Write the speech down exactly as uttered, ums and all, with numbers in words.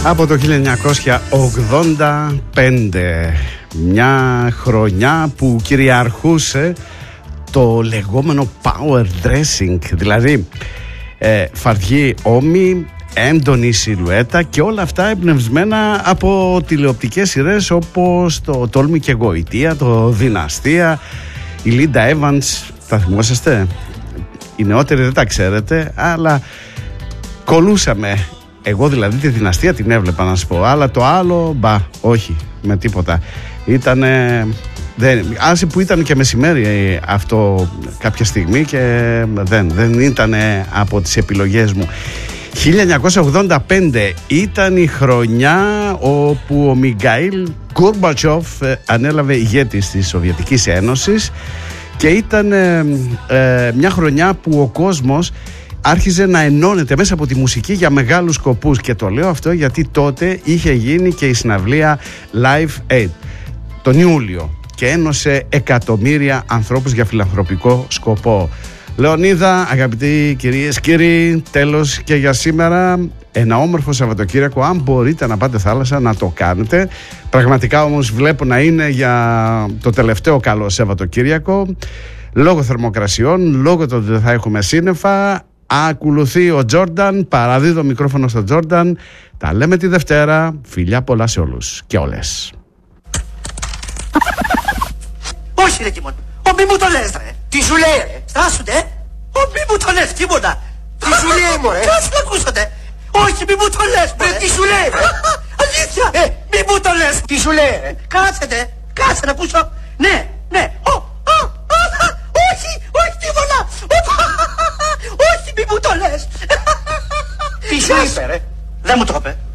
Από το χίλια εννιακόσια ογδόντα πέντε, μια χρονιά που κυριαρχούσε το λεγόμενο power dressing, δηλαδή ε, φαρδιοί ώμοι, έντονη σιλουέτα και όλα αυτά εμπνευσμένα από τηλεοπτικές σειρές όπως το Τόλμη και Γοητεία, το Δυναστεία, η Λίντα Evans. Θα θυμόσαστε? Οι νεότεροι δεν τα ξέρετε, αλλά κολούσαμε. Εγώ δηλαδή τη Δυναστεία την έβλεπα, να σου πω, αλλά το άλλο, μπα, όχι, με τίποτα. Ήτανε, δεν, άσε που ήταν και μεσημέρι αυτό κάποια στιγμή και δεν, δεν ήταν από τις επιλογές μου. χίλια εννιακόσια ογδόντα πέντε ήταν η χρονιά όπου ο Μιχαήλ Γκόρμπατσοφ ανέλαβε ηγέτης της Σοβιετικής Ένωσης και ήταν ε, ε, μια χρονιά που ο κόσμος άρχιζε να ενώνεται μέσα από τη μουσική για μεγάλους σκοπούς, και το λέω αυτό γιατί τότε είχε γίνει και η συναυλία Live Aid τον Ιούλιο και ένωσε εκατομμύρια ανθρώπους για φιλανθρωπικό σκοπό. Λεωνίδα, αγαπητοί κυρίες, κύριοι, τέλος και για σήμερα. Ένα όμορφο Σαββατοκύριακο, αν μπορείτε να πάτε θάλασσα να το κάνετε. Πραγματικά όμως βλέπω να είναι για το τελευταίο καλό Σαββατοκύριακο, λόγω θερμοκρασιών, λόγω του ότι δεν θα έχουμε σύννεφα. Ακολουθεί ο Τζόρνταν, παραδίδω μικρόφωνο στον Τζόρνταν. Τα λέμε τη Δευτέρα. Φιλιά πολλά σε όλους και όλες. Όχι ρε Κιμών, ο μη μου το λες ρε. Τι σου λέει ρε? Στάσουνε, ο μη μου το λες Κιμώνα. Τι σου λέει μωρέ? Κάτσε να ακούσατε. Όχι μη μου το λες μωρέ. Τι σου λέει ρε? Αλήθεια, ε, μη μου το λες. Τι σου λέει ρε? Κάτσετε, κάτσε να ακούσω. Ναι, ναι, ο, ο, όχι, όχι Κιμώνα. Όχι μη μου το λες. Τι σου είπε ρε? Δεν μου το είπε.